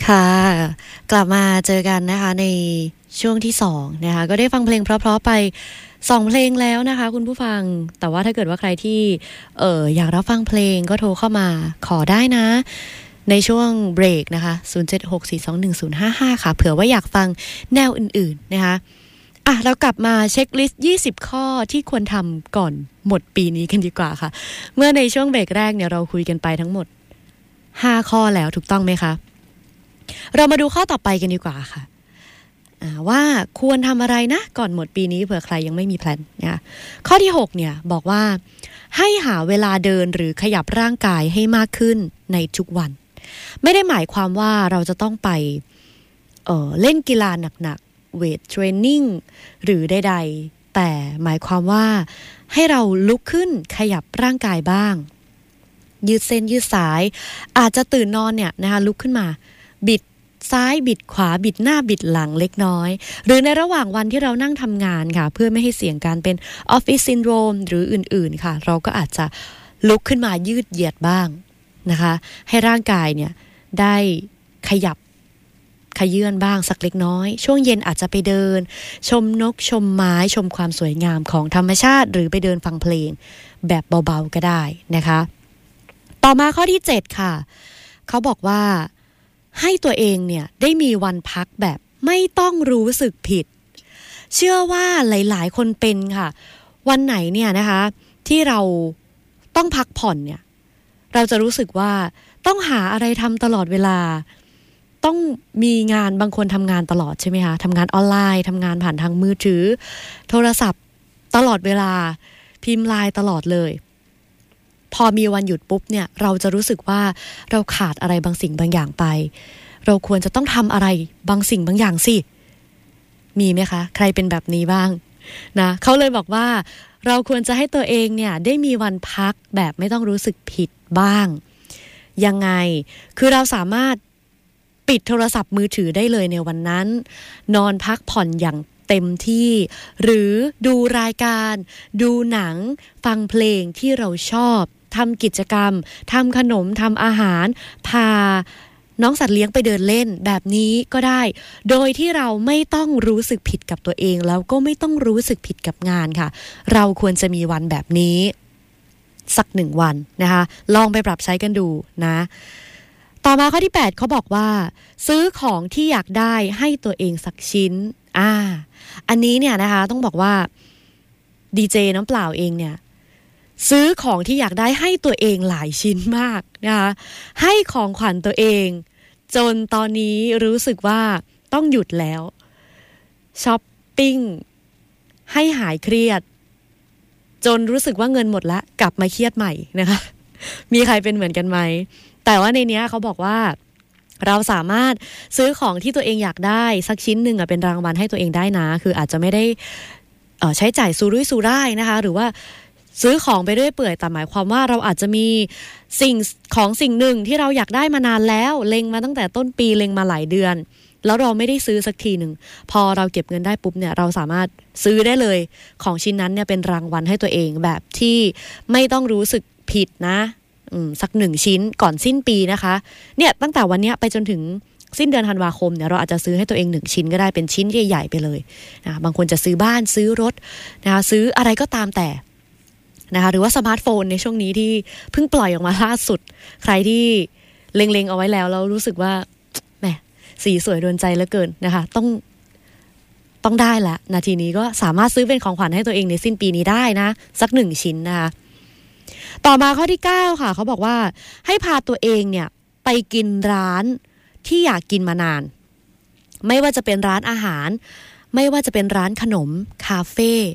ค่ะกลับมาเจอกันนะคะในช่วงที่2นะคะก็ได้ฟังเพลงเพราะๆไป2เพลงแล้วนะคะคุณผู้ฟังแต่ว่าถ้าเกิดว่าใครที่อยากรับฟังเพลงก็โทรเข้ามาขอได้นะในช่วงเบรกนะคะ0764211055ค่ะเผื่อว่าอยากฟังแนวอื่นๆนะคะเรากลับมาเช็คลิสต์20ข้อที่ควรทำก่อนหมดปีนี้กันดีกว่าค่ะเมื่อในช่วงเบรกแรกเนี่ยเราคุยกันไปทั้งหมด5ข้อแล้วถูกต้องไหมคะเรามาดูข้อต่อไปกันดีกว่าค่ะว่าควรทำอะไรนะก่อนหมดปีนี้เผื่อใครยังไม่มีแพลนนะข้อที่6เนี่ยบอกว่าให้หาเวลาเดินหรือขยับร่างกายให้มากขึ้นในทุกวันไม่ได้หมายความว่าเราจะต้องไปเล่นกีฬาหนักๆเวทเทรนนิ่งหรือใดๆแต่หมายความว่าให้เราลุกขึ้นขยับร่างกายบ้างยืดเส้นยืดสายอาจจะตื่นนอนเนี่ยนะคะลุกขึ้นมาบิดซ้ายบิดขวาบิดหน้าบิดหลังเล็กน้อยหรือในระหว่างวันที่เรานั่งทำงานค่ะเพื่อไม่ให้เสี่ยงการเป็นออฟฟิศซินโดรมหรืออื่นๆค่ะเราก็อาจจะลุกขึ้นมายืดเหยียดบ้างนะคะให้ร่างกายเนี่ยได้ขยับขยื่นบ้างสักเล็กน้อยช่วงเย็นอาจจะไปเดินชมนกชมไม้ชมความสวยงามของธรรมชาติหรือไปเดินฟังเพลงแบบเบาๆก็ได้นะคะต่อมาข้อที่7ค่ะเขาบอกว่าให้ตัวเองเนี่ยได้มีวันพักแบบไม่ต้องรู้สึกผิดเชื่อว่าหลายๆคนเป็นค่ะวันไหนเนี่ยนะคะที่เราต้องพักผ่อนเนี่ยเราจะรู้สึกว่าต้องหาอะไรทำตลอดเวลาต้องมีงานบางคนทำงานตลอดใช่ไหมคะทำงานออนไลน์ทำงานผ่านทางมือถือโทรศัพท์ตลอดเวลาพิมพ์ไลน์ตลอดเลยพอมีวันหยุดปุ๊บเนี่ยเราจะรู้สึกว่าเราขาดอะไรบางสิ่งบางอย่างไปเราควรจะต้องทำอะไรบางสิ่งบางอย่างสิมีไหมคะใครเป็นแบบนี้บ้างนะเขาเลยบอกว่าเราควรจะให้ตัวเองเนี่ยได้มีวันพักแบบไม่ต้องรู้สึกผิดบ้างยังไงคือเราสามารถปิดโทรศัพท์มือถือได้เลยในวันนั้นนอนพักผ่อนอย่างเต็มที่หรือดูรายการดูหนังฟังเพลงที่เราชอบทำกิจกรรมทำขนมทำอาหารพาน้องสัตว์เลี้ยงไปเดินเล่นแบบนี้ก็ได้โดยที่เราไม่ต้องรู้สึกผิดกับตัวเองแล้วก็ไม่ต้องรู้สึกผิดกับงานค่ะเราควรจะมีวันแบบนี้สัก1วันนะคะลองไปปรับใช้กันดูนะต่อมาข้อที่8เขาบอกว่าซื้อของที่อยากได้ให้ตัวเองสักชิ้นอันนี้เนี่ยนะคะต้องบอกว่าดีเจน้ำเปล่าเองเนี่ยซื้อของที่อยากได้ให้ตัวเองหลายชิ้นมากนะคะให้ของขวัญตัวเองจนตอนนี้รู้สึกว่าต้องหยุดแล้วช้อปปิ้งให้หายเครียดจนรู้สึกว่าเงินหมดละกลับมาเครียดใหม่นะคะมีใครเป็นเหมือนกันไหมแต่ว่าในนี้เขาบอกว่าเราสามารถซื้อของที่ตัวเองอยากได้สักชิ้นหนึ่งเป็นรางวัลให้ตัวเองได้นะคืออาจจะไม่ได้ใช้จ่ายสุรุ่ยสุร่ายนะคะหรือว่าซื้อของไปเรื่อยเปื่อยแต่หมายความว่าเราอาจจะมีสิ่งหนึ่งที่เราอยากได้มานานแล้วเล็งมาตั้งแต่ต้นปีเล็งมาหลายเดือนแล้วเราไม่ได้ซื้อสักทีหนึ่งพอเราเก็บเงินได้ปุ๊บเนี่ยเราสามารถซื้อได้เลยของชิ้นนั้นเนี่ยเป็นรางวัลให้ตัวเองแบบที่ไม่ต้องรู้สึกผิดนะสัก1ชิ้นก่อนสิ้นปีนะคะเนี่ยตั้งแต่วันนี้ไปจนถึงสิ้นเดือนธันวาคมเนี่ยเราอาจจะซื้อให้ตัวเอง1ชิ้นก็ได้เป็นชิ้นใหญ่ๆไปเลยนะบางคนจะซื้อบ้านซื้อรถนะคะซื้ออะไรก็ตามแต่นะคะหรือว่าสมาร์ทโฟนในช่วงนี้ที่เพิ่งปล่อยออกมาล่าสุดใครที่เล็งๆเอาไว้แล้วแล้วรู้สึกว่าแหมสีสวยโดนใจเหลือเกินนะคะต้องได้ละนาทีนี้ก็สามารถซื้อเป็นของขวัญให้ตัวเองในสิ้นปีนี้ได้นะสัก1ชิ้นนะคะต่อมาข้อที่9ค่ะเขาบอกว่าให้พาตัวเองเนี่ยไปกินร้านที่อยากกินมานานไม่ว่าจะเป็นร้านอาหารไม่ว่าจะเป็นร้านขนมคาเฟ่